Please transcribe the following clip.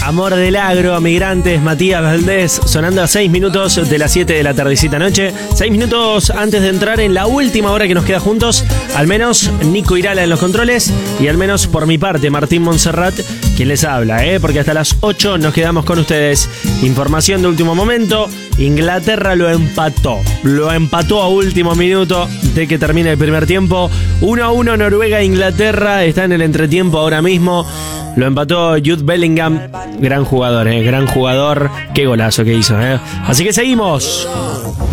Amor del Agro, Migrantes, Matías Valdés, sonando a 6 minutos de las 7 de la tardecita noche. 6 minutos antes de entrar en la última hora que nos queda juntos. Al menos Nico Irala en los controles y al menos por mi parte Martín Montserrat, quien les habla, porque hasta las 8 nos quedamos con ustedes. Información de último momento. Inglaterra lo empató a último minuto de que termine el primer tiempo. 1-1 Noruega-Inglaterra, está en el entretiempo ahora mismo. Lo empató Jude Bellingham, gran jugador, gran jugador. Qué golazo que hizo, Así que seguimos.